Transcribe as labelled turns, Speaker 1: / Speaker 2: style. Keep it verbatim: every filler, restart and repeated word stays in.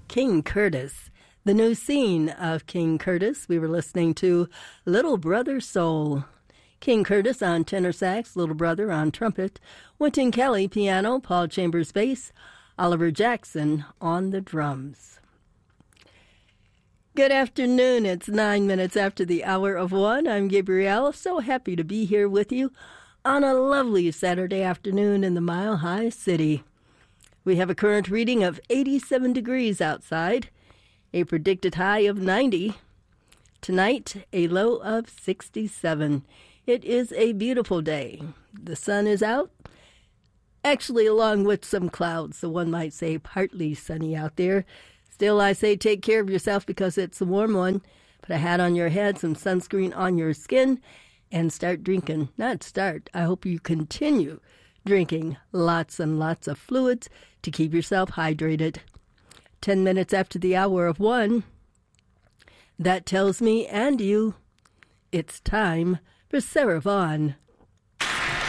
Speaker 1: King Curtis. The new scene of King Curtis, we were listening to Little Brother Soul. King Curtis on tenor sax, Little Brother on trumpet, Wynton Kelly piano, Paul Chambers bass, Oliver Jackson on the drums. Good afternoon. It's nine minutes after the hour of one. I'm Gabrielle. So happy to be here with you on a lovely Saturday afternoon in the Mile High City. We have a current reading of eighty-seven degrees outside, a predicted high of ninety. Tonight, a low of sixty-seven. It is a beautiful day. The sun is out, actually along with some clouds, so one might say partly sunny out there. Still, I say take care of yourself because it's a warm one. Put a hat on your head, some sunscreen on your skin, and start drinking. Not start. I hope you continue drinking lots and lots of fluids to keep yourself hydrated. Ten minutes after the hour of one, that tells me and you it's time for Sarah Vaughan.